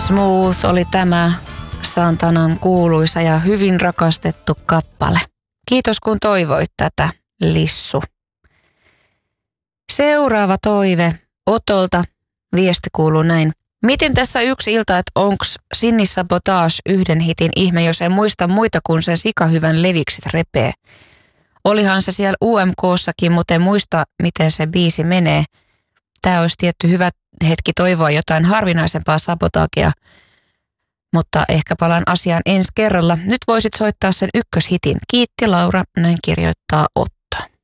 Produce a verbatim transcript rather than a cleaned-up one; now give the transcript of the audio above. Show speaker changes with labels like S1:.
S1: Smooth oli tämä Santanan kuuluisa ja hyvin rakastettu kappale. Kiitos kun toivoit tätä, Lissu. Seuraava toive Otolta. Viesti kuuluu näin. Mietin tässä yksi ilta, että onks Sinni Sabotage yhden hitin ihme, jos en muista muita kuin sen sikahyvän leviksit repee. Olihan se siellä U M K:ssakin, mutta en muista, miten se biisi menee. Tää olisi tietty hyvä hetki toivoa jotain harvinaisempaa sabotagea, mutta ehkä palaan asiaan ensi kerralla. Nyt voisit soittaa sen ykköshitin. Kiitti Laura, näin kirjoittaa Otto.